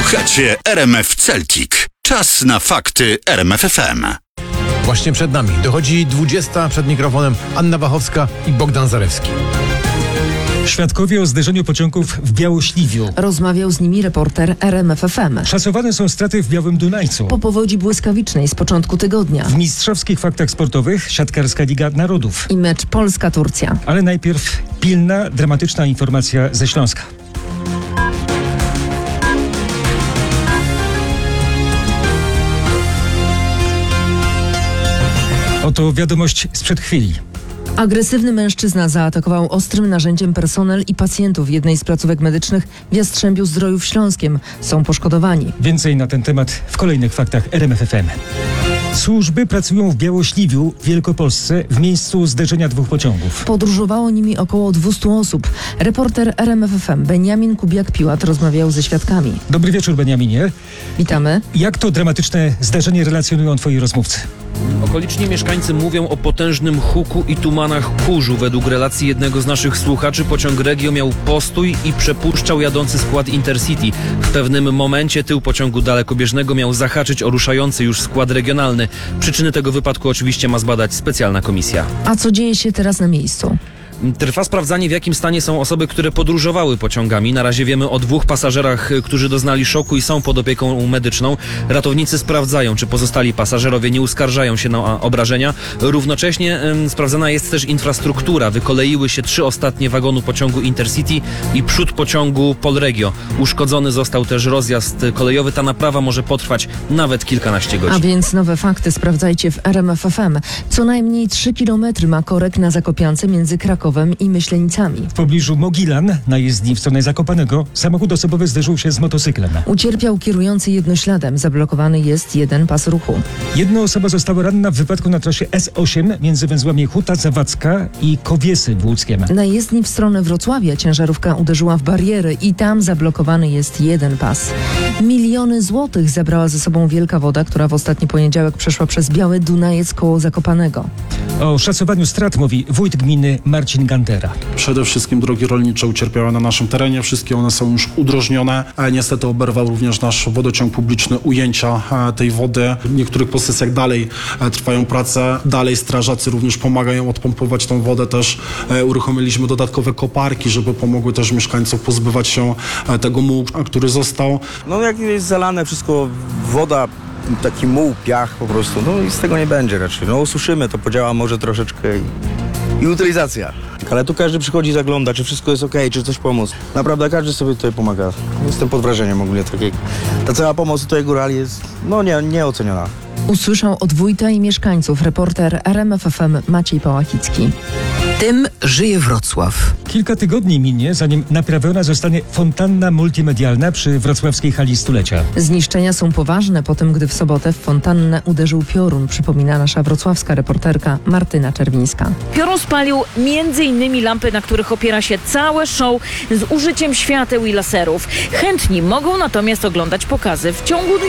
Słuchacie RMF Celtic. Czas na fakty RMF FM. Właśnie przed nami dochodzi 20. Przed mikrofonem Anna Wachowska i Bogdan Zalewski. Świadkowie o zderzeniu pociągów w Białośliwiu. Rozmawiał z nimi reporter RMF FM. Szacowane są straty w Białym Dunajcu. Po powodzi błyskawicznej z początku tygodnia. W mistrzowskich faktach sportowych siatkarska Liga Narodów. I mecz Polska-Turcja. Ale najpierw pilna, dramatyczna informacja ze Śląska. Oto wiadomość sprzed chwili. Agresywny mężczyzna zaatakował ostrym narzędziem personel i pacjentów jednej z placówek medycznych w Jastrzębiu-Zdrojów Śląskiem. Są poszkodowani. Więcej na ten temat w kolejnych faktach RMF FM. Służby pracują w Białośliwiu w Wielkopolsce w miejscu zderzenia dwóch pociągów. Podróżowało nimi około 200 osób. Reporter RMF FM Beniamin Kubiak-Piłat rozmawiał ze świadkami. Dobry wieczór, Beniaminie. Witamy. Jak to dramatyczne zdarzenie relacjonują twoi rozmówcy? Okoliczni mieszkańcy mówią o potężnym huku i tumanach kurzu. Według relacji jednego z naszych słuchaczy pociąg Regio miał postój i przepuszczał jadący skład Intercity. W pewnym momencie tył pociągu dalekobieżnego miał zahaczyć o ruszający już skład regionalny. Przyczyny tego wypadku oczywiście ma zbadać specjalna komisja. A co dzieje się teraz na miejscu? Trwa sprawdzanie, w jakim stanie są osoby, które podróżowały pociągami. Na razie wiemy o 2 pasażerach, którzy doznali szoku i są pod opieką medyczną. Ratownicy sprawdzają, czy pozostali pasażerowie nie uskarżają się na obrażenia. Równocześnie sprawdzana jest też infrastruktura. Wykoleiły się 3 ostatnie wagony pociągu Intercity i przód pociągu Polregio. Uszkodzony został też rozjazd kolejowy. Ta naprawa może potrwać nawet kilkanaście godzin. A więc nowe fakty sprawdzajcie w RMF FM. Co najmniej 3 kilometry ma korek na Zakopiance między Krakowem i Myślenicami. W pobliżu Mogilan, na jezdni w stronę Zakopanego, samochód osobowy zderzył się z motocyklem. Ucierpiał kierujący jednośladem. Zablokowany jest jeden pas ruchu. Jedna osoba została ranna w wypadku na trasie S8 między węzłami Huta Zawadzka i Kowiesy w Łódzkiem. Na jezdni w stronę Wrocławia ciężarówka uderzyła w bariery i tam zablokowany jest jeden pas. Miliony złotych zabrała ze sobą wielka woda, która w ostatni poniedziałek przeszła przez Biały Dunajec koło Zakopanego. O szacowaniu strat mówi wójt gminy Marcin Gantera. Przede wszystkim drogi rolnicze ucierpiały na naszym terenie. Wszystkie one są już udrożnione. Niestety oberwał również nasz wodociąg publiczny ujęcia tej wody. W niektórych posesjach dalej trwają prace. Dalej strażacy również pomagają odpompować tą wodę. Też uruchomiliśmy dodatkowe koparki, żeby pomogły też mieszkańcom pozbywać się tego mułu, który został. No jak jest zalane wszystko, woda, taki muł, piach po prostu, no i z tego nie będzie raczej. No ususzymy, to podziała może troszeczkę i utylizacja. Ale tu każdy przychodzi, zagląda, czy wszystko jest okej, czy coś pomóc. Naprawdę każdy sobie tutaj pomaga. Jestem pod wrażeniem ogólnie takiego. Ta cała pomoc tutaj górali jest, no nieoceniona. Usłyszał od wójta i mieszkańców reporter RMF FM Maciej Pałachicki. Tym żyje Wrocław. Kilka tygodni minie, zanim naprawiona zostanie fontanna multimedialna przy wrocławskiej hali stulecia. Zniszczenia są poważne po tym, gdy w sobotę w fontannę uderzył piorun, przypomina nasza wrocławska reporterka Martyna Czerwińska. Piorun spalił m.in. lampy, na których opiera się całe show z użyciem świateł i laserów. Chętni mogą natomiast oglądać pokazy w ciągu dnia.